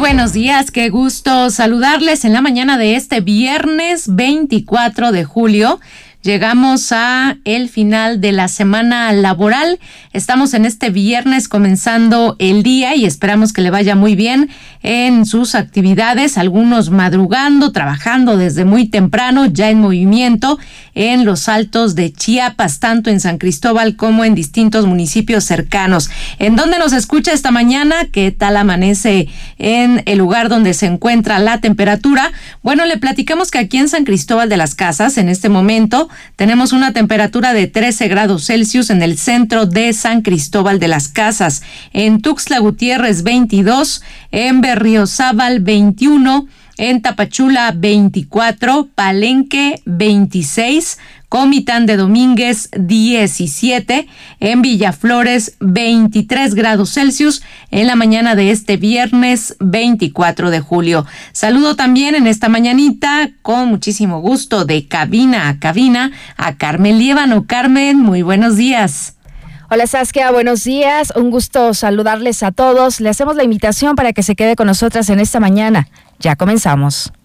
buenos días, qué gusto saludarles en la mañana de este viernes 24 de julio. Llegamos a el final de la semana laboral. Estamos en este viernes comenzando el día y esperamos que le vaya muy bien en sus actividades. Algunos madrugando, trabajando desde muy temprano, ya en movimiento en los Altos de Chiapas, tanto en San Cristóbal como en distintos municipios cercanos. ¿En dónde nos escucha esta mañana? ¿Qué tal amanece en el lugar donde se encuentra la temperatura? Bueno, le platicamos que aquí en San Cristóbal de las Casas, en este momento, tenemos una temperatura de 13 grados Celsius en el centro de San Cristóbal de las Casas. En Tuxtla Gutiérrez, 22. En Berriozábal, 21. En Tapachula, 24. Palenque, 26. Comitán de Domínguez, 17. En Villaflores, 23 grados Celsius en la mañana de este viernes 24 de julio. Saludo también en esta mañanita con muchísimo gusto de cabina a cabina a Carmen Liévano. Carmen, muy buenos días. Hola Saskia, buenos días. Un gusto saludarles a todos. Le hacemos la invitación para que se quede con nosotras en esta mañana. Ya comenzamos.